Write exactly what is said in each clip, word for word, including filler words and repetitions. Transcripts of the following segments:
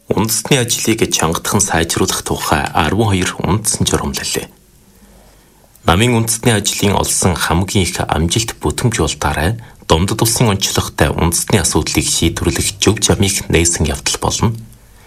Үндэсний ажлыг чангатхан сайжруулах тухай арван хоёр үндсэн журамлалээ. Намын үндэсний ажлын олсон хамгийн их амжилт бүтээмж болтаарай Домдод улсын онцлогтой үндэсний асуудлыг шийдвэрлэх зөв замыг нээсэн явдал болно.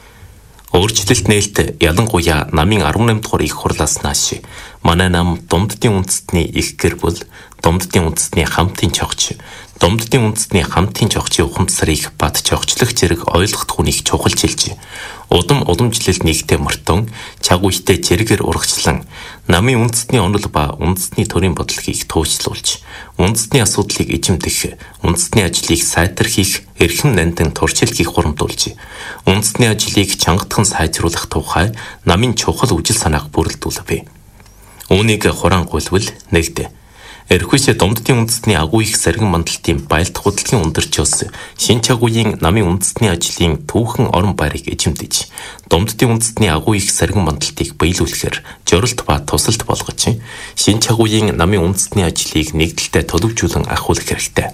Өөрчлөлт нээлт ялангуяа намын арван наймд дугаар их хурлаас нааш манай нам Домддын үндэстний их гэр бүл, Домддын үндэстний хамтын чогч, Домддын үндэстний хамтын чогчийн ухамсарыг бат чогчлох зэрэг ойлгох хүнийг чухалчилж, удам уламжлалт нэгтээ мөртөн, чаг үедээ зэрэгээр урагчлан, намын үндэстний онол ба үндэстний төрийн бодлогыг туужлуулж, үндэстний асуудлыг эзэмдэх, үндэстний ажлыг сайтархих, эрхэм нандин туршилтыг хурамдуулж, үндэстний ажлыг чангатхан сайжруулах тухай намын чухал үжил санааг бүрэлдүүлвэ. Үүнийг хурангуйлвал нэгдэ. Эрхүйсэ Домддын үндэстний агуу их саргин мандалтын байлдах хөдөлгөөний өндөрчөөс шин чаг үеийн намын үндэстний ажлын түүхэн орон байрыг эзэмдэж, Домддын үндэстний агуу их саргин мандалтыг биелүүлэхээр жорилт ба тусалт болгож, шин чаг үеийн намын үндэстний ажлыг нэгдэлтэй төлөвжүүлэн ахиулах хэрэгтэй.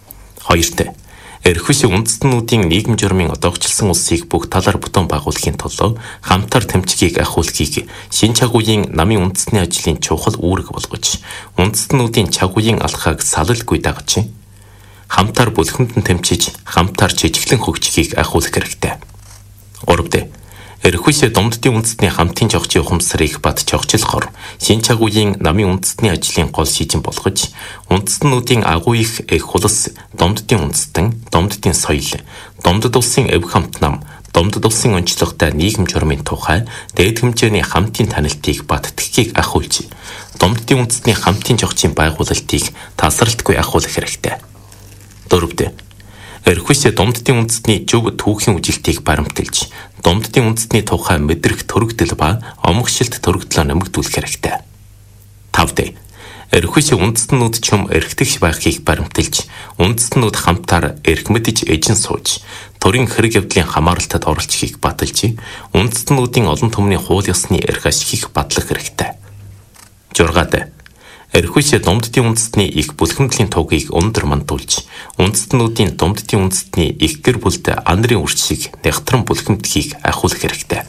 Хоёрт Эрхүйсэ үндэстнүүдийн нийгэм журмын одоогчлсон улсыг бүх талаар бүтэн байгуулахын тулд хамтар тэмцгийг ахиулахыг шин чаг үеийн намын үндэстний ажлын чухал үүрэг болгож, үндэстнүүдийн чаг үеийн алхааг салалгүй дагаж, хамтар бүлхэмдэн тэмцэж, хамтар жижиглэн хөгжихийг ахиулах хэрэгтэй. Гуравт Эрхүйсэ Домддын үндэстний хамтын чогчийн ухамсарыг бат чогчлохоор шин чаг үеийн намын үндэстний ажлын гол шийдэн болгож, үндэстнүүдийн агуу их эх хулс, Домддын үндэстэн, Домддын соёл, Домдод улсын эв хамт нам, Домдод улсын онцлогтой нийгэм журмын тухай дээд хэмжээний хамтын танилтыг бат тгхийг ахиулж, Домддын үндэстний хамтын чогчийн байгуулалтыг тасралтгүй ахиулах хэрэгтэй. Дөрөвт Эрхүйсэ Домддын үндэстний зөв түүхийн үжилтийг баримталж, Домддын үндэстний тухай мэдрэх төрөгдөл ба омгшилт төрөгдлөө нэмэгдүүлэх хэрэгтэй. Тавт Эрхүйсэ үндэстнүүд чөм эрхтгч байхыг баримталж, үндэстнүүд хамтаар эрх мэдж эжин сууж, төрийн хэрэг явдлын хамааралтад оролцохыг баталж, үндэстнүүдийн олон түмний хууль ёсны эрх ашигыг батлах хэрэгтэй. Жургаад Эрхүйсэ Домддын үндэстний их бүлхэмдлийн тугийг өндөр мандуулж, үндэстнүүдийн Домддын үндэстний их гэр бүлд анарын үрчийг нягтран бүлхэмдэхийг ахиулах хэрэгтэй.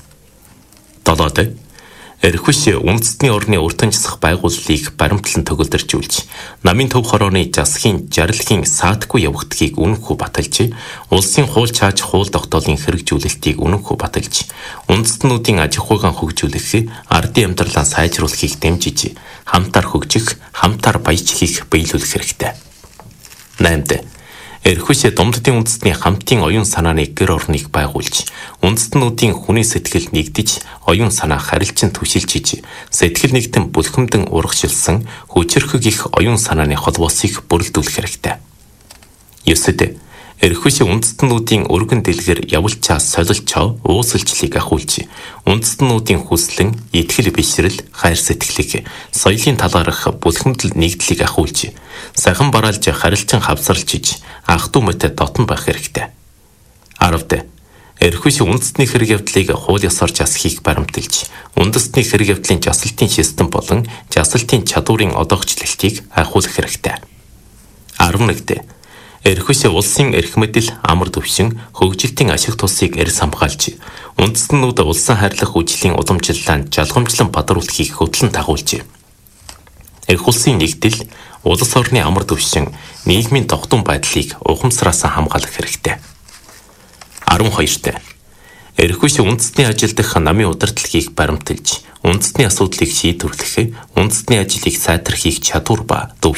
Долоод Эрхүйсэ үндэстний орны уртанчсах байгууллыг баримтлан төгөлдөржүүлж, намын төв хорооны засгийн жаргалын саатгүй явагдахыг үнэнхүү баталж, улсын хууль чааж хууль тогтоолын хэрэгжүүлэлтийг үнэнхүү баталж, үндэстнүүдийн аж ахуйн хөгжүүлэх, ардын амьдралаа сайжруулахыг дэмжиж, хамтаар хөгжих, хамтаар баяжхийг биелүүлэх хэрэгтэй. Наймд Эрхүйсэ Домддын үндэстний хамтын оюун санааны гэр орныг байгуулж, үндэстнүүдийн хүний сэтгэл нэгдэж, оюун санаа харилцан түшилжиж, сэтгэл нэгтэн бүлхэмдэн урагшилсан хүчирхэг их оюун санааны холбоосыг бүрэлдүүлэх хэрэгтэй. Ёсод Эрхүйсэ үндэстнүүдийн өргөн дэлгэр явуулчаа солилчоо уусалчлыг ахиулж, үндэстнүүдийн хүслэн, итгэл бишрэл, хайр сэтгэлийг, соёлын талаарх бүлхэмдэл нэгдлийг ахиулж, сахан бараалж харилцан хавсарлжиж, ах дүү мэт дотн байх хэрэгтэй. Аравт Эрхүйсэ үндэстний хэрэг явдлыг хууль ёсоор жасахыг баримталж, үндэстний хэрэг явдлын жасалтын систем болон жасалтын чадварын одоогчлолтыг ахиулах хэрэгтэй. арван нэгт Эрхүйсэ улсын эрх мэдэл, амар төвшин, хөгжилтийн ашиг тусыг эрс хамгаалж, үндэстнүүд улсын хайрлах үжлийн уламжлалаа жалгамжлан бадруулахыг хөтлөн дагуулж, эрх улсын нэгдэл, улс орны амар төвшин, нийгмийн тогтун байдлыг ухамсараас хамгаалах хэрэгтэй. арван хоёрт Эрхүйсэ үндэстний ажил дах намын удирдлагыг баримталж, үндэстний асуудлыг шийдвэрлэх, үндэстний ажлыг сайтархих чадвар ба